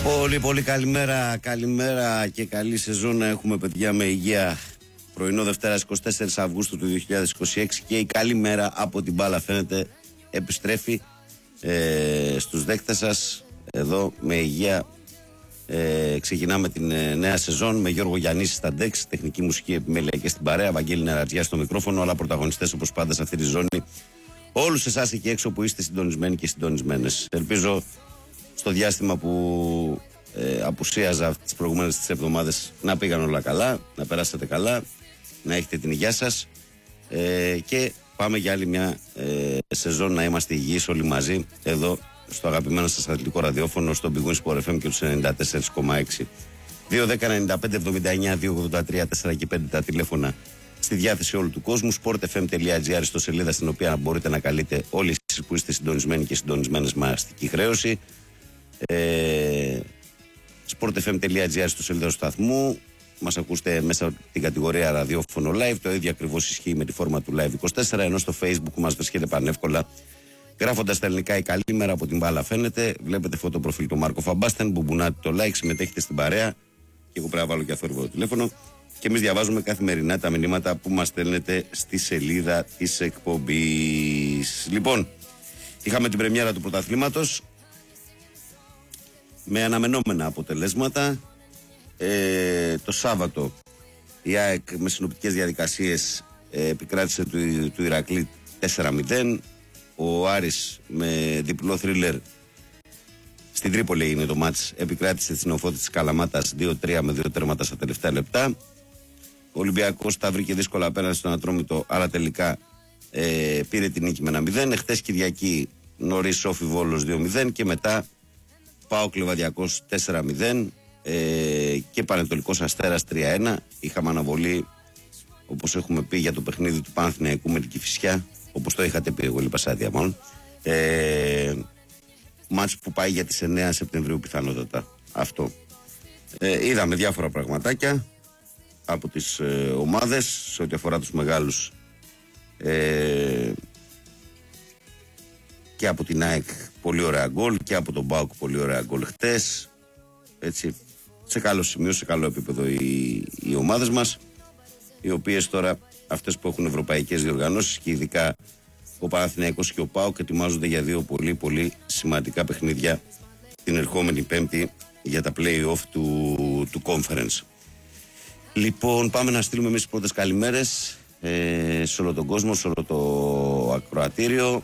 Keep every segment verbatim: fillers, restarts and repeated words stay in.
Πολύ πολύ καλημέρα, καλημέρα και καλή σεζόν να έχουμε, παιδιά, με υγεία. Πρωινό Δευτέρας εικοστή τέταρτη Αυγούστου του δύο χιλιάδες είκοσι έξι και η καλή μέρα από την μπάλα φαίνεται επιστρέφει ε, στους δέκτες σας εδώ με υγεία. Ε, ξεκινάμε την ε, νέα σεζόν με Γιώργο Γιαννίση στα ντεξ, τεχνική μουσική επιμέλεια και στην παρέα, Βαγγέλη Νερατζιά στο μικρόφωνο, αλλά πρωταγωνιστές όπως πάντα σε αυτή τη ζώνη. Όλους εσάς εκεί έξω που είστε συντονισμένοι και συντονισμένες. Ελπίζω στο διάστημα που ε, απουσίαζα τις προηγούμενες τις εβδομάδες να πήγαν όλα καλά, να περάσετε καλά, να έχετε την υγεία σας ε, και πάμε για άλλη μια ε, σεζόν να είμαστε υγιείς όλοι μαζί εδώ στο αγαπημένο σας αθλητικό ραδιόφωνο, στο Big Win Sport εφ εμ και τους ενενήντα τέσσερα κόμμα έξι. δύο δέκα ενενήντα πέντε εβδομήντα εννιά δύο ογδόντα τρία τέσσερα και πέντε τα τηλέφωνα στη διάθεση όλου του κόσμου. sportfm.gr στο σελίδα στην οποία μπορείτε να καλείτε όλοι εσείς που είστε συντονισμένοι και συντονισμένες με αστική χρέωση. Ε, sportfm.gr στο σελίδα του σταθμού. Μας ακούστε μέσα από την κατηγορία ραδιόφωνο live. Το ίδιο ακριβώς ισχύει με τη φόρμα του live είκοσι τέσσερα, ενώ στο facebook μας βρίσκεται πανεύκολα γράφοντας τα ελληνικά η καλή μέρα από την μπάλα φαίνεται. Βλέπετε φωτοπροφίλ του Μάρκο Φαμπάστεν, μπουμπουνάτε το like, συμμετέχετε στην παρέα και εγώ πρέπει να βάλω και αθόρυβο το τηλέφωνο και εμείς διαβάζουμε καθημερινά τα μηνύματα που μας στέλνετε στη σελίδα της εκπομπής. Λοιπόν, είχαμε την πρεμιέρα του πρωταθλήματος με αναμενόμενα αποτελέσματα. Ε, το Σάββατο η ΑΕΚ με συνοπτικές διαδικασίες ε, επικράτησε του, του Ηρακλή τέσσερα μηδέν. Ο Άρης με διπλό θρίλερ στην Τρίπολη είναι το μάτς, επικράτησε την Νεοφώτη της Καλαμάτας δύο τρία με δύο τέρματα στα τελευταία λεπτά. Ο Ολυμπιακός τα βρήκε δύσκολα απέναντι στον Ατρόμητο, αλλά τελικά ε, πήρε την νίκη με ένα μηδέν. Εχθές Κυριακή νωρίς Σόφι Βόλος δύο μηδέν και μετά ΠΑΟΚ Λεβαδιακός τέσσερα μηδέν ε, και Πανετολικός Αστέρας τρία ένα. Είχαμε αναβολή, όπως έχουμε πει, για το παιχνίδι του Παναθηναϊκού με την Κηφισιά, όπως το είχατε πει, εγώ λείπα άδεια μόνο. Ε, μάτς που πάει για τις εννέα Σεπτεμβρίου πιθανότατα αυτό. Ε, είδαμε διάφορα πραγματάκια από τις ε, ομάδες σε ό,τι αφορά τους μεγάλους ε, και από την ΑΕΚ πολύ ωραία γκολ και από τον ΠΑΟΚ πολύ ωραία γκολ χτες. Έτσι, σε καλό σημείο, σε καλό επίπεδο οι, οι ομάδες μας, οι οποίες τώρα αυτές που έχουν ευρωπαϊκές διοργανώσεις και ειδικά ο Παναθηναϊκός και ο ΠΑΟΚ ετοιμάζονται για δύο πολύ πολύ σημαντικά παιχνίδια την ερχόμενη Πέμπτη για τα play-off του, του conference. Λοιπόν, πάμε να στείλουμε εμείς τις πρώτες καλημέρες ε, σε όλο τον κόσμο, σε όλο το ακροατήριο.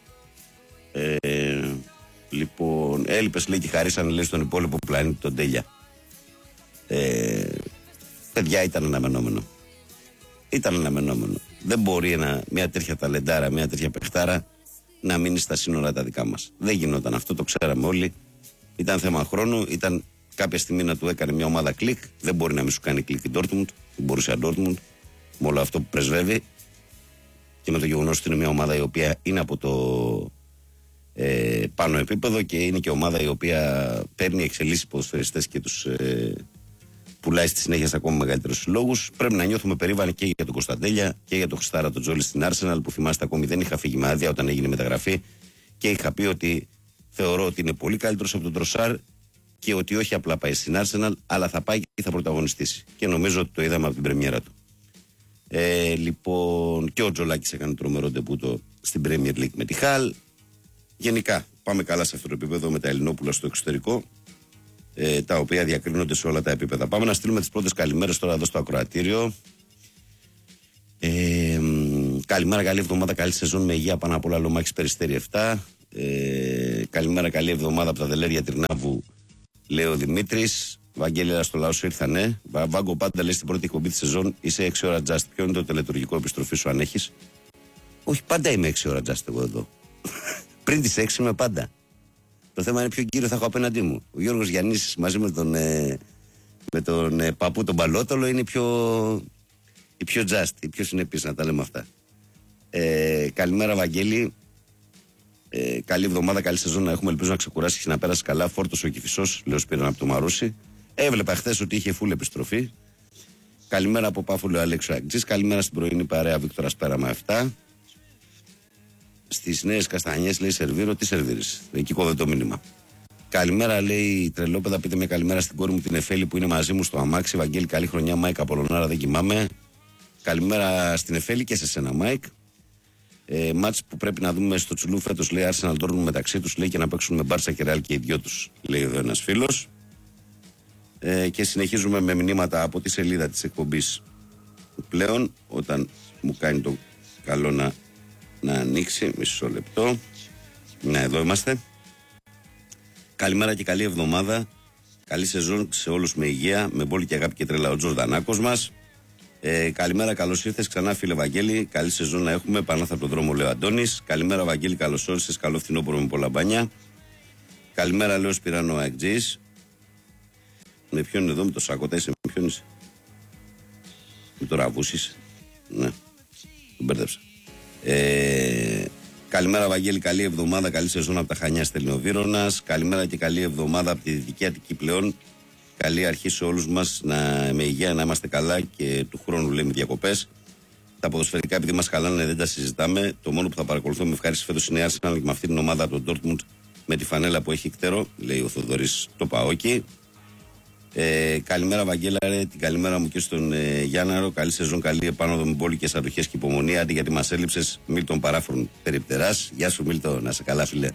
Ε, λοιπόν, έλειπες, λέει, και χαρίσανε, λέει, στον υπόλοιπο πλανήτη τον Τέλια. Ε, παιδιά, ήταν αναμενόμενο. Ήταν αναμενόμενο. Δεν μπορεί ένα, μια τέτοια ταλεντάρα, μια τέτοια παιχτάρα να μείνει στα σύνορα τα δικά μας. Δεν γινόταν αυτό, το ξέραμε όλοι. Ήταν θέμα χρόνου, ήταν κάποια στιγμή να του έκανε μια ομάδα κλικ. Δεν μπορεί να μην σου κάνει κλικ η Dortmund, η Borussia Dortmund, με όλο αυτό που πρεσβεύει και με το γεγονός ότι είναι μια ομάδα η οποία είναι από το ε, πάνω επίπεδο και είναι και ομάδα η οποία παίρνει εξελίσσεις ποδοσφαιριστές και τους ε, πουλάει στη συνέχεια σε ακόμα μεγαλύτερους συλλόγους. Πρέπει να νιώθουμε περήφανοι και για τον Κωνσταντέλια και για τον Χριστάρα τον Τζόλι στην Arsenal, που θυμάστε ακόμη δεν είχα φύγει με άδεια όταν έγινε η μεταγραφή και είχα πει ότι θεωρώ ότι είναι πολύ καλύτερος από τον Τροσάρ και ότι όχι απλά πάει στην Arsenal, αλλά θα πάει και θα πρωταγωνιστήσει. Και νομίζω ότι το είδαμε από την πρεμιέρα του. Ε, λοιπόν, και ο Τζολάκης έκανε τρομερό ντεμπούτο στην Premier League με τη Χαλ. Γενικά, πάμε καλά σε αυτό το επίπεδο με τα Ελληνόπουλα στο εξωτερικό, ε, τα οποία διακρίνονται σε όλα τα επίπεδα. Πάμε να στείλουμε τις πρώτες καλημέρες τώρα εδώ στο ακροατήριο. Ε, καλημέρα, καλή εβδομάδα, καλή σεζόν με υγεία πάνω απ' όλα. Λομάκης Περιστέρι επτά. Ε, καλημέρα, καλή εβδομάδα από τα Δελέρια Τρινάβου, λέει ο Δημήτρης. Βαγγέλη, στο λαό σου ήρθανε. Βάγκο, πάντα λέει στην πρώτη εκπομπή τη σεζόν είσαι έξι ώρα just. Ποιο είναι το τελετουργικό επιστροφή σου, αν έχεις? Όχι, πάντα είμαι έξι ώρα just εγώ εδώ. Πριν τις έξι είμαι πάντα. Το θέμα είναι ποιο κύριο θα έχω απέναντί μου. Ο Γιώργος Γιαννίσης μαζί με τον, ε, με τον ε, παππού τον Παλότολο είναι πιο, η πιο just, η πιο συνεπής, να τα λέμε αυτά. Ε, καλημέρα, Βαγγέλη. Ε, καλή εβδομάδα, καλή σεζόν να έχουμε. Ελπίζω να ξεκουράσει και να πέρασε καλά. Φόρτωσε ο Κηφισός, λέω Σπύρον από το Μαρούσι. Έβλεπα χθες ότι είχε φουλ επιστροφή. Καλημέρα από Πάφο, λέει ο Αλέξο Αγκτζής. Καλημέρα στην πρωινή παρέα Βίκτορας Πέραμα επτά. Στις νέες καστανιές, λέει, σερβίρω. Τι σερβίρεις? Εκεί κόβε το μήνυμα. Καλημέρα, λέει Τρελόπεδα. Πείτε μια καλημέρα στην κόρη μου την Εφέλη που είναι μαζί μου στο αμάξι. Βαγγέλη, καλή χρονιά. Μάικ Απολωνάρα, δεν κοιμάμαι. Καλημέρα στην Εφέλη και σε σένα, Μάικ. Ε, μάτς που πρέπει να δούμε στο Τσουλού φέτος, λέει Arsenal Dortmund μεταξύ τους, λέει, και να παίξουν με Μπάρσα και Ρεάλ και οι δυο τους, λέει εδώ ένας φίλος. Ε, και συνεχίζουμε με μηνύματα από τη σελίδα της εκπομπής πλέον, όταν μου κάνει το καλό να, να ανοίξει. Μισό λεπτό. Ναι, εδώ είμαστε. Καλημέρα και καλή εβδομάδα. Καλή σεζόν σε όλους με υγεία, με πόλη και αγάπη και τρέλα ο Τζορδανάκος μας. Ε, καλημέρα, καλώς ήρθες ξανά, φίλε Βαγγέλη. Καλή σεζόν να έχουμε. Πανάθα από τον δρόμο, λέει ο Αντώνης. Καλημέρα, Βαγγέλη, καλώς όρισες. Καλό φθινόπωρο με πολλά μπάνια. Καλημέρα, λέω Σπυράνο Αεκτζής. Με ποιον είναι εδώ, με το Σάκοτα είσαι, με ποιον είσαι? Με το Ραβούσης. Ναι, τον μπέρδεψα. Ε, καλημέρα, Βαγγέλη, καλή εβδομάδα. Καλή σεζόν από τα Χανιά, στέλνει ο Βύρωνας. Καλημέρα και καλή εβδομάδα από τη Δυτική Αττική πλέον. Καλή αρχή σε όλους μας, να, με υγεία, να είμαστε καλά και του χρόνου, λέμε, διακοπές. Τα ποδοσφαιρικά, επειδή μας χαλάνε, δεν τα συζητάμε. Το μόνο που θα παρακολουθώ με ευχάριση φέτος είναι η Arsenal και με αυτή την ομάδα από τον Dortmund με τη φανέλα που έχει κτέρο, λέει ο Θοδωρής το Παόκι. Ε, καλημέρα, Βαγγέλα, ρε, την καλημέρα μου και στον ε, Γιάνναρο. Καλή σεζόν, καλή επάνωδο με μπόλικες αντοχές και υπομονή. Αντί γιατί μας έλειψες, Μίλτον Παράφρον περιπτεράς. Γεια σου, Μίλτον, να σε καλά, φίλε.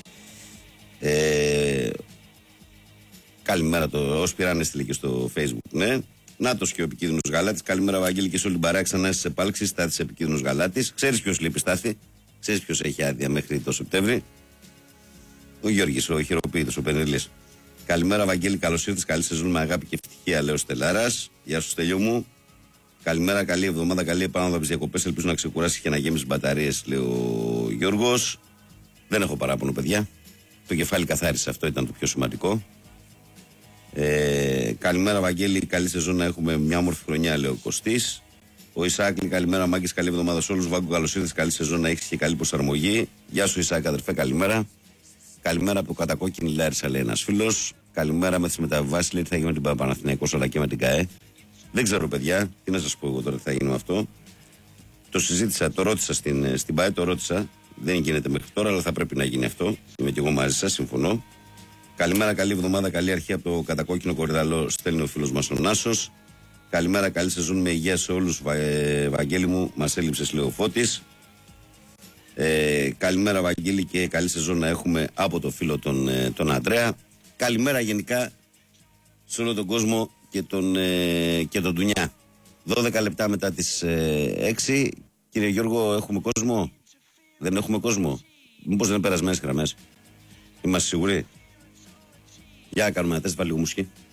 Ε, Καλημέρα, το Ω Πυράν έστειλε και στο Facebook. Ναι. Νάτος και ο επικίνδυνος Γαλάτης. Καλημέρα, Βαγγέλη, και σε όλη την παρέα. Ξανά στις επάλξεις. Στάθης επικίνδυνος Γαλάτης. Ξέρεις ποιος λείπει, Στάθη? Ξέρεις ποιος έχει άδεια μέχρι το Σεπτέμβρη? Ο Γιώργης, ο χειροποίητος, ο Πενελής. Καλημέρα, Βαγγέλη, καλώς ήρθες. Καλή σεζόν με αγάπη και ευτυχία, λέω Στελάρας. Γεια σου, Στέλιο μου. Καλημέρα, καλή εβδομάδα, καλή επάνωδο από τις διακοπές. Ελπίζω να ξεκουράσει και να γέμισεις μπαταρίες, λέει ο Γιώργος. Δεν έχω παράπονο, παιδιά. Το κεφάλι καθάρισε, αυτό ήταν το πιο σημαντικό. Ε, καλημέρα, Βαγγέλη, καλή σεζόν να έχουμε, μια όμορφη χρονιά, λέει ο Κωστής. Ο Ισάκλη, καλημέρα, Μάγκης, καλή εβδομάδα σε όλους. Βάγκο, καλώς ήρθες, καλή σεζόν να έχεις και καλή προσαρμογή. Γεια σου, Ισάκ, αδερφέ, καλημέρα. Καλημέρα από το κατακόκκινη Λάρισα, λέει ένας φίλος. Καλημέρα, με τις μεταβάσεις, λέει, τι θα γίνει με την Παναθηναϊκός αλλά και με την ΚΑΕ. Δεν ξέρω, παιδιά, τι να σας πω εγώ τώρα τι θα γίνει με αυτό. Το συζήτησα, το ρώτησα στην, στην ΠΑΕ, το ρώτησα. Δεν γίνεται μέχρι τώρα, αλλά θα πρέπει να γίνει αυτό. Είμαι και εγώ μαζί σας, συμφωνώ. Καλημέρα, καλή εβδομάδα, καλή αρχή από το κατακόκκινο κορυδαλό, στέλνει ο φίλος μας ο Νάσος. Καλημέρα, καλή σεζόν με υγεία σε όλους, Βα, ε, Βαγγέλη μου, μας έλειψες, λέει ο Φώτης. Ε, καλημέρα, Βαγγέλη, και καλή σεζόν να έχουμε από το φίλο τον, ε, τον Αντρέα. Καλημέρα γενικά σε όλο τον κόσμο και τον, ε, και τον Ντουνιά. δώδεκα λεπτά μετά τις ε, έξι. Κύριε Γιώργο, έχουμε κόσμο? Δεν έχουμε κόσμο? Μήπως δεν είναι περασμένες γραμμές? Είμαστε σίγουροι? Για να κάνουμε ένα τεστ, βάλει λίγο μουσική.